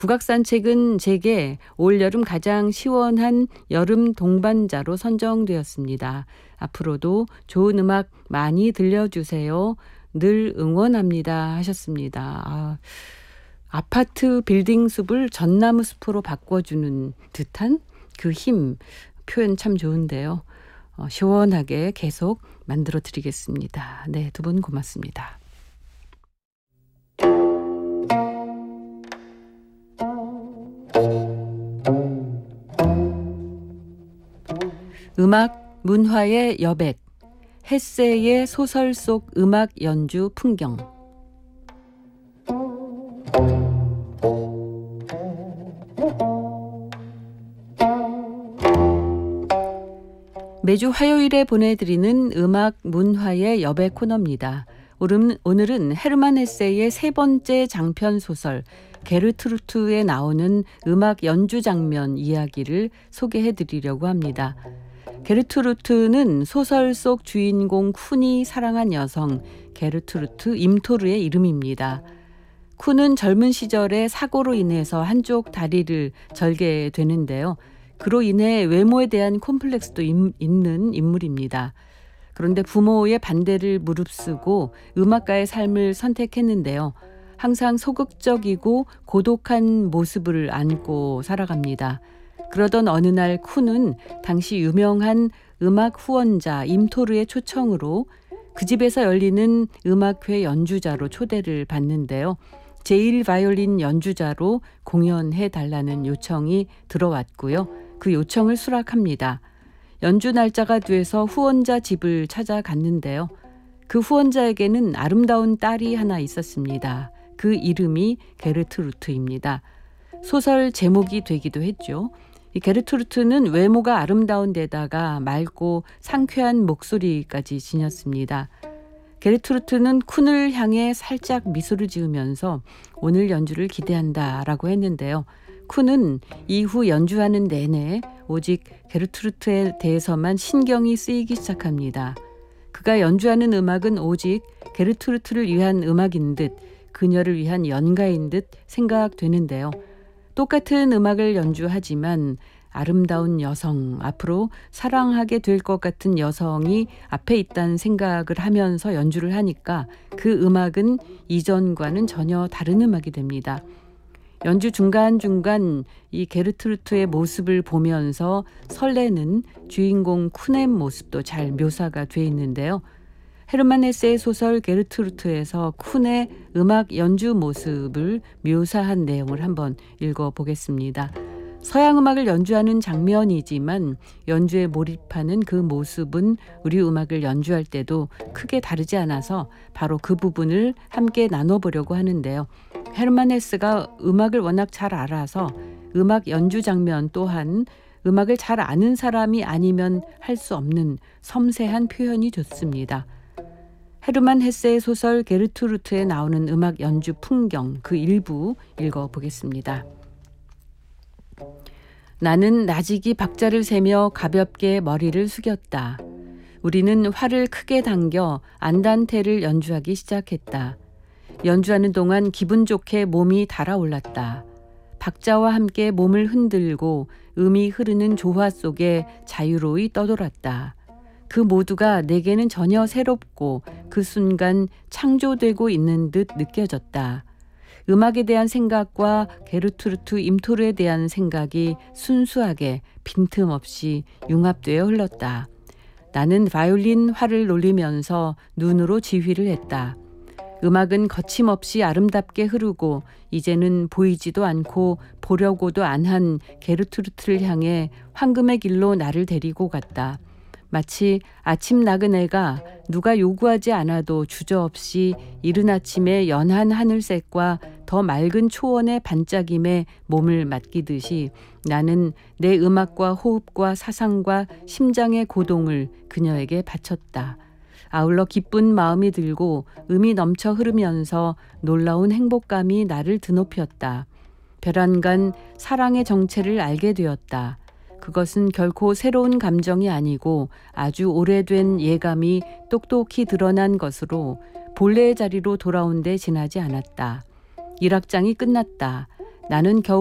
국악산책은 제게 올여름 가장 시원한 여름 동반자로 선정되었습니다. 앞으로도 좋은 음악 많이 들려주세요. 늘 응원합니다 하셨습니다. 아파트 빌딩 숲을 전나무 숲으로 바꿔주는 듯한 그 힘, 표현 참 좋은데요. 시원하게 계속 만들어 드리겠습니다. 네, 두 분 고맙습니다. 음악 문화의 여백, 헤세의 소설 속 음악 연주 풍경. 매주 화요일에 보내드리는 음악 문화의 여백 코너입니다. 오늘은 헤르만 헤세의 세 번째 장편 소설 게르트루트에 나오는 음악 연주 장면 이야기를 소개해드리려고 합니다. 게르트루트는 소설 속 주인공 쿤이 사랑한 여성 게르트루트 임토르의 이름입니다. 쿤은 젊은 시절에 사고로 인해서 한쪽 다리를 절게 되는데요. 그로 인해 외모에 대한 콤플렉스도 있는 인물입니다. 그런데 부모의 반대를 무릅쓰고 음악가의 삶을 선택했는데요. 항상 소극적이고 고독한 모습을 안고 살아갑니다. 그러던 어느 날 쿤은 당시 유명한 음악 후원자 임토르의 초청으로 그 집에서 열리는 음악회 연주자로 초대를 받는데요. 제1바이올린 연주자로 공연해 달라는 요청이 들어왔고요. 그 요청을 수락합니다. 연주 날짜가 돼서 후원자 집을 찾아갔는데요. 그 후원자에게는 아름다운 딸이 하나 있었습니다. 그 이름이 게르트루트입니다. 소설 제목이 되기도 했죠. 이 게르트루트는 외모가 아름다운 데다가 맑고 상쾌한 목소리까지 지녔습니다. 게르트루트는 쿤을 향해 살짝 미소를 지으면서 오늘 연주를 기대한다라고 했는데요. 쿤은 이후 연주하는 내내 오직 게르트루트에 대해서만 신경이 쓰이기 시작합니다. 그가 연주하는 음악은 오직 게르트루트를 위한 음악인 듯 그녀를 위한 연가인 듯 생각되는데요. 똑같은 음악을 연주하지만 아름다운 여성, 앞으로 사랑하게 될 것 같은 여성이 앞에 있다는 생각을 하면서 연주를 하니까 그 음악은 이전과는 전혀 다른 음악이 됩니다. 연주 중간중간 이 게르트루트의 모습을 보면서 설레는 주인공 쿤의 모습도 잘 묘사가 돼 있는데요. 헤르만 헤세의 소설 게르트루트에서 쿤의 음악 연주 모습을 묘사한 내용을 한번 읽어보겠습니다. 서양 음악을 연주하는 장면이지만 연주에 몰입하는 그 모습은 우리 음악을 연주할 때도 크게 다르지 않아서 바로 그 부분을 함께 나눠보려고 하는데요. 헤르만 헤세가 음악을 워낙 잘 알아서 음악 연주 장면 또한 음악을 잘 아는 사람이 아니면 할 수 없는 섬세한 표현이 좋습니다. 헤르만 헤세의 소설 게르트루트에 나오는 음악 연주 풍경 그 일부 읽어보겠습니다. 나는 나직이 박자를 세며 가볍게 머리를 숙였다. 우리는 활을 크게 당겨 안단테를 연주하기 시작했다. 연주하는 동안 기분 좋게 몸이 달아올랐다. 박자와 함께 몸을 흔들고 음이 흐르는 조화 속에 자유로이 떠돌았다. 그 모두가 내게는 전혀 새롭고 그 순간 창조되고 있는 듯 느껴졌다. 음악에 대한 생각과 게르트루트 임토르에 대한 생각이 순수하게 빈틈없이 융합되어 흘렀다. 나는 바이올린 활을 놀리면서 눈으로 지휘를 했다. 음악은 거침없이 아름답게 흐르고 이제는 보이지도 않고 보려고도 안 한 게르트루트를 향해 황금의 길로 나를 데리고 갔다. 마치 아침 나그네가 누가 요구하지 않아도 주저없이 이른 아침의 연한 하늘색과 더 맑은 초원의 반짝임에 몸을 맡기듯이 나는 내 음악과 호흡과 사상과 심장의 고동을 그녀에게 바쳤다. 아울러 기쁜 마음이 들고 음이 넘쳐 흐르면서 놀라운 행복감이 나를 드높였다. 벼랑간 사랑의 정체를 알게 되었다. 그것은 결코 새로운 감정이 아니고 아주 오래된 예감이 똑똑히 드러난 것으로 본래의 자리로 돌아온 데 지나지 않았다. 1악장이 끝났다. 나는 겨우